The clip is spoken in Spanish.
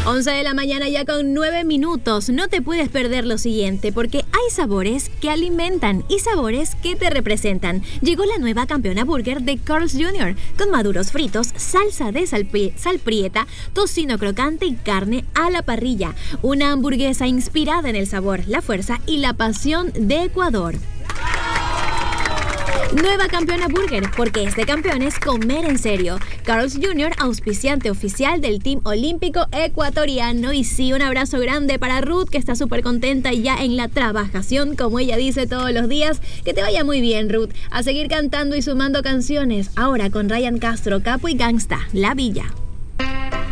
11 de la mañana ya con 9 minutos. No te puedes perder lo siguiente, porque hay sabores que alimentan y sabores que te representan. Llegó la nueva campeona burger de Carl's Jr. con maduros fritos, salsa de sal prieta, tocino crocante y carne a la parrilla. Una hamburguesa inspirada en el sabor, la fuerza y la pasión de Ecuador. Nueva campeona burger, porque es de campeones comer en serio. Carl's Jr., auspiciante oficial del Team Olímpico Ecuatoriano. Y sí, un abrazo grande para Ruth, que está súper contenta ya en la trabajación, como ella dice todos los días. Que te vaya muy bien, Ruth. A seguir cantando y sumando canciones. Ahora con Ryan Castro, Capo y Gangsta, La Villa.